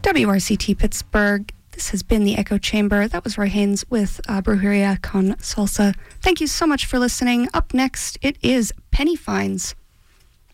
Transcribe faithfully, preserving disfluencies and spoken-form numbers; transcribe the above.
W R C T Pittsburgh. This has been the Echo Chamber. That was Roy Haynes with uh, Brujeria con Salsa. Thank you so much for listening. Up next, it is Penny Fines.